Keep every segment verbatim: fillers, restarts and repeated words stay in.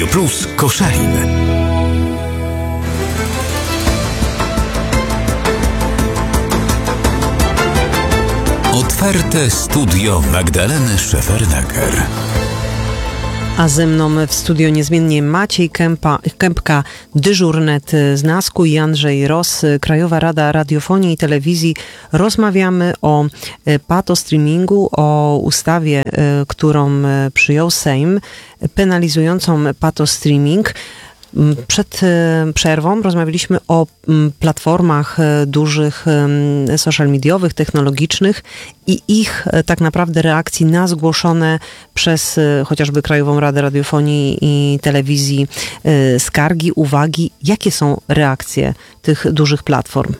Plus Koszalin. Otwarte studio Magdaleny Szefernaker. A ze mną w studio niezmiennie Maciej Kępa, Kępka, dyżurnet z NASK-u i Andrzej Ross, Krajowa Rada Radiofonii i Telewizji. Rozmawiamy o patostreamingu, o ustawie, którą przyjął Sejm, penalizującą patostreaming. Przed przerwą rozmawialiśmy o platformach dużych social mediowych, technologicznych i ich tak naprawdę reakcji na zgłoszone przez chociażby Krajową Radę Radiofonii i Telewizji skargi, uwagi. Jakie są reakcje tych dużych platform?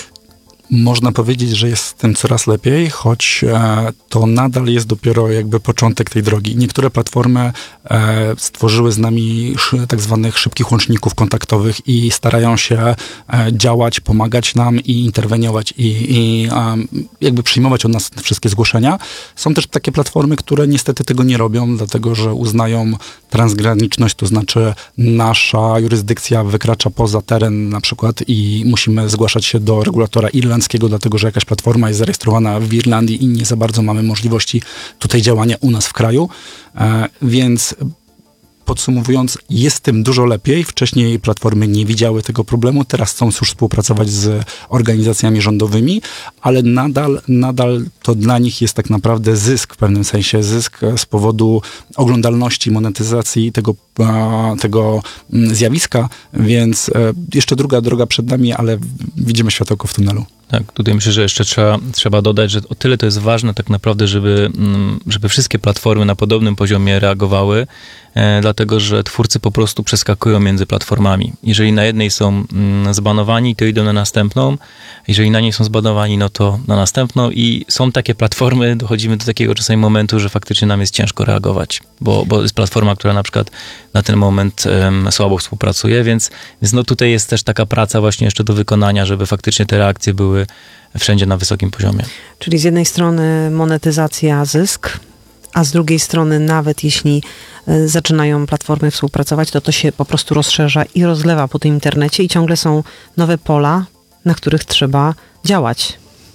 Można powiedzieć, że jest z tym coraz lepiej, choć e, to nadal jest dopiero jakby początek tej drogi. Niektóre platformy e, stworzyły z nami sz, tak zwanych szybkich łączników kontaktowych i starają się e, działać, pomagać nam i interweniować i, i e, jakby przyjmować od nas wszystkie zgłoszenia. Są też takie platformy, które niestety tego nie robią, dlatego że uznają transgraniczność, to znaczy nasza jurysdykcja wykracza poza teren na przykład i musimy zgłaszać się do regulatora irlandzkiego, dlatego że jakaś platforma jest zarejestrowana w Irlandii i nie za bardzo mamy możliwości tutaj działania u nas w kraju. E, więc podsumowując, jest tym dużo lepiej. Wcześniej platformy nie widziały tego problemu, teraz chcą już współpracować z organizacjami rządowymi, ale nadal, nadal to dla nich jest tak naprawdę zysk w pewnym sensie, zysk z powodu oglądalności, monetyzacji tego, tego zjawiska, więc jeszcze druga droga przed nami, ale widzimy światełko w tunelu. Tak, tutaj myślę, że jeszcze trzeba, trzeba dodać, że o tyle to jest ważne tak naprawdę, żeby, żeby wszystkie platformy na podobnym poziomie reagowały, e, dlatego, że twórcy po prostu przeskakują między platformami. Jeżeli na jednej są mm, zbanowani, to idą na następną. Jeżeli na niej są zbanowani, no to na następną i są takie platformy, dochodzimy do takiego czasami momentu, że faktycznie nam jest ciężko reagować, bo, bo jest platforma, która na przykład na ten moment um, słabo współpracuje, więc, więc no tutaj jest też taka praca właśnie jeszcze do wykonania, żeby faktycznie te reakcje były wszędzie na wysokim poziomie. Czyli z jednej strony monetyzacja, zysk, a z drugiej strony nawet jeśli y, zaczynają platformy współpracować, to to się po prostu rozszerza i rozlewa po tym internecie i ciągle są nowe pola, na których trzeba działać.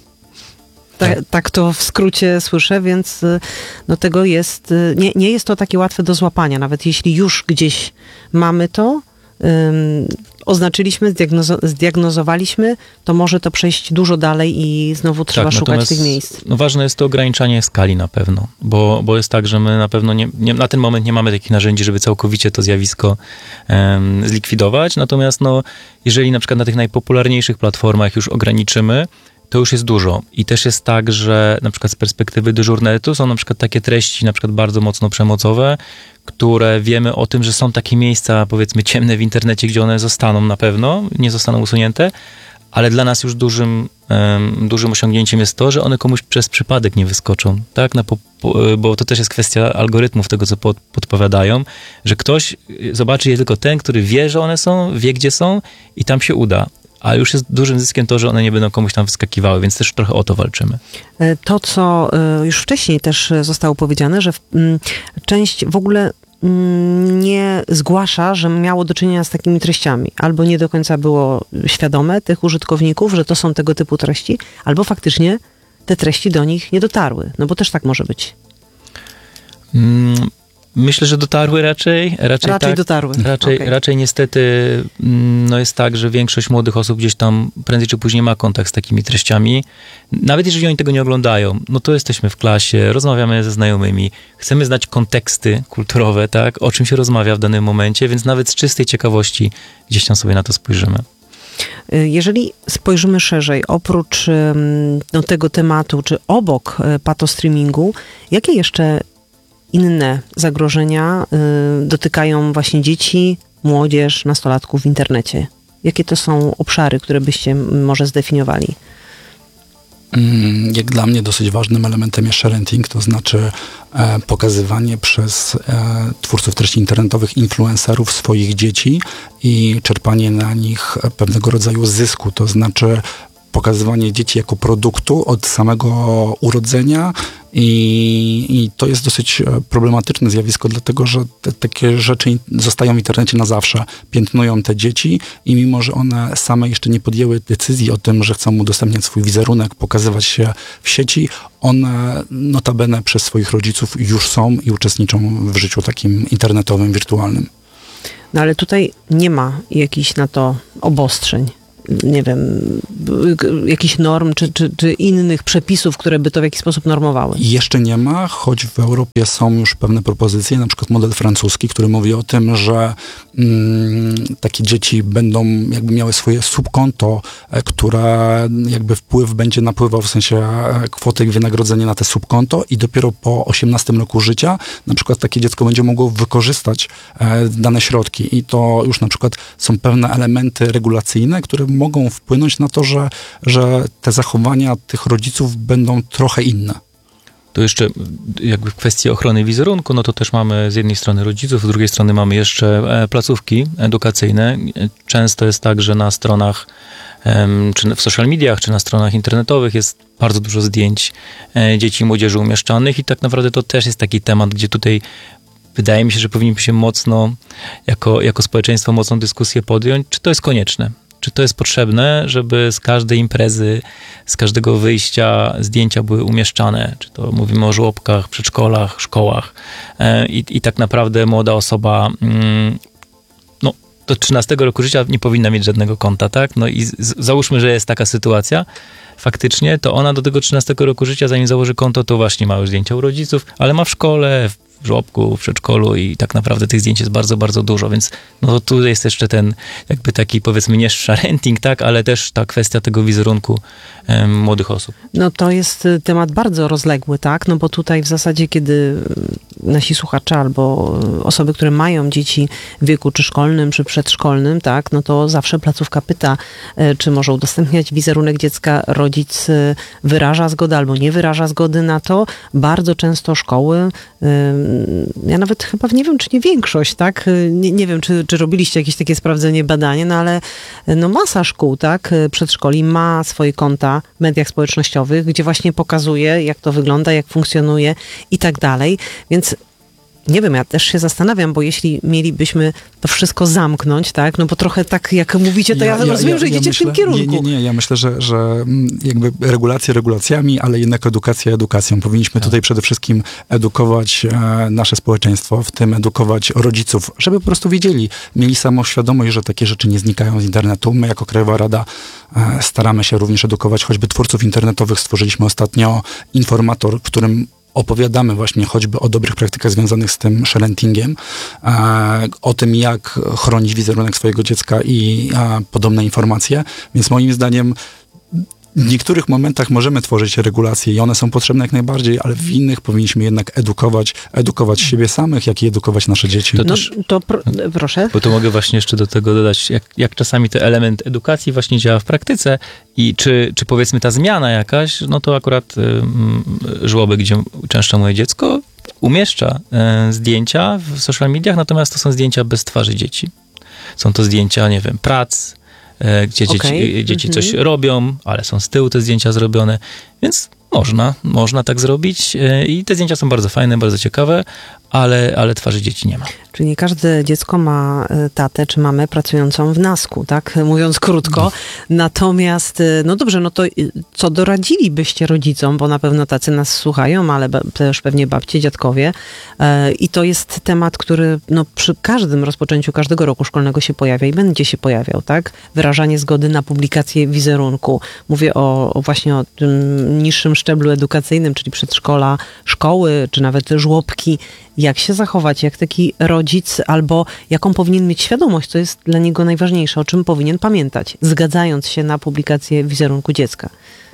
Tak, tak to w skrócie słyszę, więc no tego jest, nie, nie jest to takie łatwe do złapania, nawet jeśli już gdzieś mamy to, um, oznaczyliśmy, zdiagnozo- zdiagnozowaliśmy, to może to przejść dużo dalej i znowu trzeba tak, szukać tych miejsc. No ważne jest to ograniczanie skali na pewno, bo, bo jest tak, że my na pewno nie, nie, na ten moment nie mamy takich narzędzi, żeby całkowicie to zjawisko um, zlikwidować, natomiast no, jeżeli na przykład na tych najpopularniejszych platformach już ograniczymy, to już jest dużo. I też jest tak, że na przykład z perspektywy dyżurnetu są na przykład takie treści na przykład bardzo mocno przemocowe, które wiemy o tym, że są takie miejsca, powiedzmy, ciemne w internecie, gdzie one zostaną na pewno, nie zostaną usunięte, ale dla nas już dużym, um, dużym osiągnięciem jest to, że one komuś przez przypadek nie wyskoczą, tak? Na po, po, bo to też jest kwestia algorytmów tego, co pod, podpowiadają, że ktoś zobaczy je tylko ten, który wie, że one są, wie, gdzie są i tam się uda. A już jest dużym zyskiem to, że one nie będą komuś tam wyskakiwały, więc też trochę o to walczymy. To, co już wcześniej też zostało powiedziane, że część w ogóle nie zgłasza, że miało do czynienia z takimi treściami. Albo nie do końca było świadome tych użytkowników, że to są tego typu treści, albo faktycznie te treści do nich nie dotarły. No bo też tak może być. Hmm. Myślę, że dotarły raczej. Raczej, raczej tak, dotarły. Raczej, okay. raczej niestety no jest tak, że większość młodych osób gdzieś tam prędzej czy później ma kontakt z takimi treściami. Nawet jeżeli oni tego nie oglądają, no to jesteśmy w klasie, rozmawiamy ze znajomymi, chcemy znać konteksty kulturowe, tak, o czym się rozmawia w danym momencie, więc nawet z czystej ciekawości gdzieś tam sobie na to spojrzymy. Jeżeli spojrzymy szerzej, oprócz no, tego tematu, czy obok patostreamingu, jakie jeszcze inne zagrożenia y, dotykają właśnie dzieci, młodzież, nastolatków w internecie? Jakie to są obszary, które byście może zdefiniowali? Jak dla mnie dosyć ważnym elementem jest sharenting, to znaczy e, pokazywanie przez e, twórców treści internetowych, influencerów swoich dzieci i czerpanie na nich pewnego rodzaju zysku, to znaczy pokazywanie dzieci jako produktu od samego urodzenia i, i to jest dosyć problematyczne zjawisko, dlatego że te, takie rzeczy zostają w internecie na zawsze. Piętnują te dzieci i mimo, że one same jeszcze nie podjęły decyzji o tym, że chcą udostępniać swój wizerunek, pokazywać się w sieci, one notabene przez swoich rodziców już są i uczestniczą w życiu takim internetowym, wirtualnym. No ale tutaj nie ma jakichś na to obostrzeń. Nie wiem, jakichś norm czy, czy, czy innych przepisów, które by to w jakiś sposób normowały? Jeszcze nie ma, choć w Europie są już pewne propozycje, na przykład model francuski, który mówi o tym, że mm, takie dzieci będą jakby miały swoje subkonto, e, które jakby wpływ będzie napływał, w sensie e, kwoty wynagrodzenia na te subkonto i dopiero po osiemnastym roku życia na przykład takie dziecko będzie mogło wykorzystać e, dane środki i to już na przykład są pewne elementy regulacyjne, które mogą wpłynąć na to, że, że te zachowania tych rodziców będą trochę inne. To jeszcze jakby w kwestii ochrony wizerunku, no to też mamy z jednej strony rodziców, z drugiej strony mamy jeszcze placówki edukacyjne. Często jest tak, że na stronach, czy w social mediach, czy na stronach internetowych jest bardzo dużo zdjęć dzieci i młodzieży umieszczanych i tak naprawdę to też jest taki temat, gdzie tutaj wydaje mi się, że powinniśmy się mocno, jako, jako społeczeństwo mocną dyskusję podjąć, czy to jest konieczne. Czy to jest potrzebne, żeby z każdej imprezy, z każdego wyjścia zdjęcia były umieszczane? Czy to mówimy o żłobkach, przedszkolach, szkołach i, i tak naprawdę młoda osoba no, do trzynastego roku życia nie powinna mieć żadnego konta, tak? No i z, załóżmy, że jest taka sytuacja faktycznie, to ona do tego trzynastego roku życia, zanim założy konto, to właśnie ma już zdjęcia u rodziców, ale ma w szkole, w żłobku, w przedszkolu i tak naprawdę tych zdjęć jest bardzo, bardzo dużo, więc no to tu jest jeszcze ten jakby taki powiedzmy nie sharenting, tak, ale też ta kwestia tego wizerunku em, młodych osób. No to jest temat bardzo rozległy, tak, no bo tutaj w zasadzie kiedy nasi słuchacze albo osoby, które mają dzieci w wieku czy szkolnym, czy przedszkolnym, tak, no to zawsze placówka pyta, czy może udostępniać wizerunek dziecka, rodzic wyraża zgodę albo nie wyraża zgody na to. Bardzo często szkoły, ja nawet chyba nie wiem, czy nie większość, tak, nie, nie wiem, czy, czy robiliście jakieś takie sprawdzenie, badanie, no ale no masa szkół, tak, przedszkoli ma swoje konta w mediach społecznościowych, gdzie właśnie pokazuje, jak to wygląda, jak funkcjonuje i tak dalej, więc nie wiem, ja też się zastanawiam, bo jeśli mielibyśmy to wszystko zamknąć, tak, no bo trochę tak jak mówicie, to ja, ja rozumiem, ja, że idziecie ja myślę, w tym kierunku. Nie, nie, nie, ja myślę, że, że jakby regulacje regulacjami, ale jednak edukacja edukacją. Powinniśmy tak. tutaj przede wszystkim edukować e, nasze społeczeństwo, w tym edukować rodziców, żeby po prostu wiedzieli, mieli samoświadomość, że takie rzeczy nie znikają z internetu. My jako Krajowa Rada e, staramy się również edukować choćby twórców internetowych. Stworzyliśmy ostatnio informator, w którym opowiadamy właśnie choćby o dobrych praktykach związanych z tym sharentingiem, e, o tym, jak chronić wizerunek swojego dziecka i e, podobne informacje. Więc moim zdaniem w niektórych momentach możemy tworzyć regulacje i one są potrzebne jak najbardziej, ale w innych powinniśmy jednak edukować, edukować siebie samych, jak i edukować nasze dzieci. To, też, no, to pro, proszę. Bo to mogę właśnie jeszcze do tego dodać, jak, jak czasami ten element edukacji właśnie działa w praktyce i czy, czy powiedzmy ta zmiana jakaś, no to akurat y, żłobek, gdzie uczęszcza moje dziecko, umieszcza y, zdjęcia w social mediach, natomiast to są zdjęcia bez twarzy dzieci. Są to zdjęcia, nie wiem, prac, gdzie okay. dzieci, dzieci mm-hmm. coś robią, ale są z tyłu te zdjęcia zrobione, więc można, można tak zrobić i te zdjęcia są bardzo fajne, bardzo ciekawe, ale, ale twarzy dzieci nie ma. Czyli nie każde dziecko ma tatę czy mamę pracującą w nasku, tak? Mówiąc krótko. No. Natomiast, no dobrze, no to co doradzilibyście rodzicom, bo na pewno tacy nas słuchają, ale też pewnie babcie, dziadkowie. I to jest temat, który no, przy każdym rozpoczęciu każdego roku szkolnego się pojawia i będzie się pojawiał, tak? Wyrażanie zgody na publikację wizerunku. Mówię o, o właśnie o tym niższym szczeblu edukacyjnym, czyli przedszkola, szkoły, czy nawet żłobki. Jak się zachować, jak taki rodzic, albo jaką powinien mieć świadomość, co jest dla niego najważniejsze, o czym powinien pamiętać, zgadzając się na publikację wizerunku dziecka?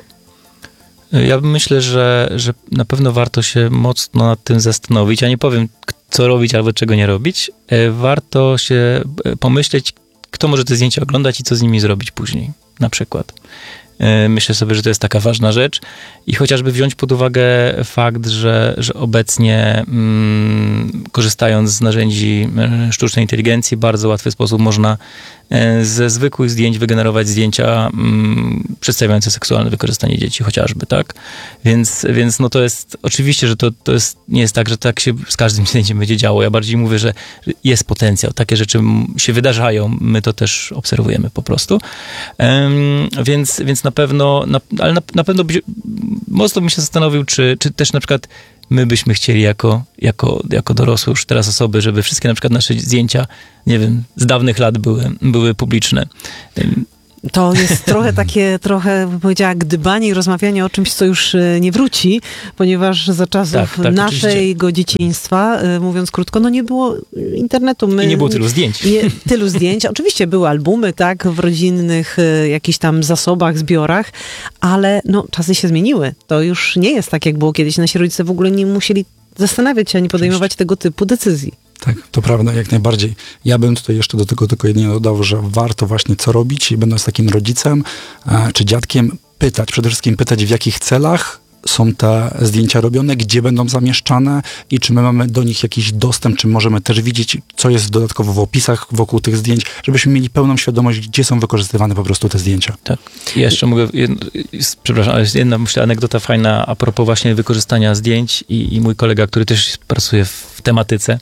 Ja myślę, że, że na pewno warto się mocno nad tym zastanowić. Ja nie powiem, co robić albo czego nie robić. Warto się pomyśleć, kto może te zdjęcia oglądać i co z nimi zrobić później, na przykład. Myślę sobie, że to jest taka ważna rzecz i chociażby wziąć pod uwagę fakt, że, że obecnie mm, korzystając z narzędzi sztucznej inteligencji w bardzo łatwy sposób można e, ze zwykłych zdjęć wygenerować zdjęcia mm, przedstawiające seksualne wykorzystanie dzieci chociażby, tak? Więc, więc no to jest, oczywiście, że to, to jest, nie jest tak, że tak się z każdym zdjęciem będzie działo. Ja bardziej mówię, że jest potencjał. Takie rzeczy się wydarzają, my to też obserwujemy po prostu. Um, więc, więc na pewno, na, ale na, na pewno by, mocno bym się zastanowił, czy, czy też na przykład my byśmy chcieli jako, jako, jako dorosłe już teraz osoby, żeby wszystkie na przykład nasze zdjęcia, nie wiem, z dawnych lat były, były publiczne. To jest trochę takie, trochę bym powiedziała, gdybanie i rozmawianie o czymś, co już nie wróci, ponieważ za czasów tak, tak, naszego dzieciństwa, mówiąc krótko, no nie było internetu. My, I nie było tylu zdjęć. Nie, tylu zdjęć. Oczywiście były albumy, tak, w rodzinnych jakichś tam zasobach, zbiorach, ale no czasy się zmieniły. To już nie jest tak, jak było kiedyś. Nasi rodzice w ogóle nie musieli zastanawiać się, ani podejmować Oczywiście. tego typu decyzji. Tak, to prawda, jak najbardziej. Ja bym tutaj jeszcze do tego tylko jedynie dodał, że warto właśnie co robić i będąc takim rodzicem e, czy dziadkiem pytać, przede wszystkim pytać, w jakich celach są te zdjęcia robione, gdzie będą zamieszczane i czy my mamy do nich jakiś dostęp, czy możemy też widzieć, co jest dodatkowo w opisach wokół tych zdjęć, żebyśmy mieli pełną świadomość, gdzie są wykorzystywane po prostu te zdjęcia. Tak. I jeszcze mogę, jedno, przepraszam, ale jest jedna, myślę, anegdota fajna a propos właśnie wykorzystania zdjęć i, i mój kolega, który też pracuje w tematyce,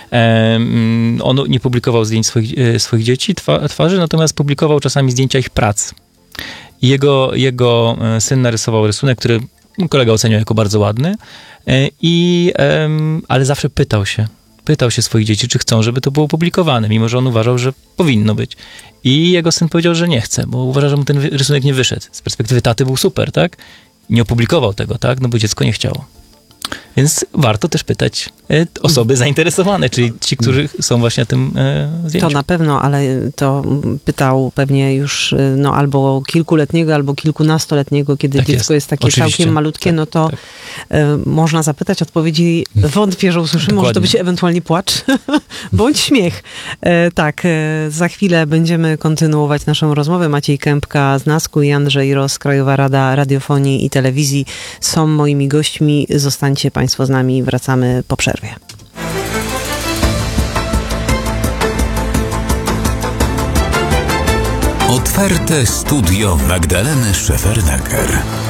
um, on nie publikował zdjęć swoich, swoich dzieci, twa, twarzy, natomiast publikował czasami zdjęcia ich prac. I jego, jego syn narysował rysunek, który kolega oceniał jako bardzo ładny, i, um, ale zawsze pytał się, pytał się swoich dzieci, czy chcą, żeby to było publikowane, mimo że on uważał, że powinno być. I jego syn powiedział, że nie chce, bo uważa, że mu ten rysunek nie wyszedł. Z perspektywy taty był super, tak? Nie opublikował tego, tak? No bo dziecko nie chciało. Więc warto też pytać e, osoby zainteresowane, czyli ci, którzy są właśnie na tym e, zdjęciu. To na pewno, ale to pytał pewnie już no, albo kilkuletniego, albo kilkunastoletniego, kiedy tak dziecko jest, jest takie Oczywiście. całkiem malutkie, tak, no to tak. e, można zapytać, odpowiedzi wątpię, że usłyszymy. Dokładnie. Może to być ewentualnie płacz, bądź śmiech. E, tak, e, za chwilę będziemy kontynuować naszą rozmowę. Maciej Kępka z Nasku i Andrzej Ross, Krajowa Rada Radiofonii i Telewizji są moimi gośćmi. Zostańcie Państwo z nami, wracamy po przerwie. Otwarte studio Magdaleny Szefernaker.